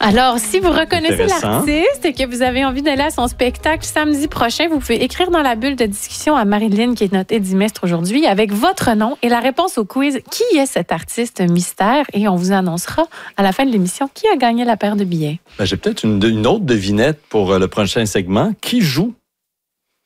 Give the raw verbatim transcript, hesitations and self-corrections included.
Alors, si vous reconnaissez l'artiste et que vous avez envie d'aller à son spectacle samedi prochain, vous pouvez écrire dans la bulle de discussion à Marilyn, qui est notre édimestre aujourd'hui, avec votre nom et la réponse au quiz « Qui est cet artiste mystère? » Et on vous annoncera à la fin de l'émission qui a gagné la paire de billets. Ben, j'ai peut-être une, une autre devinette pour le prochain segment. Qui joue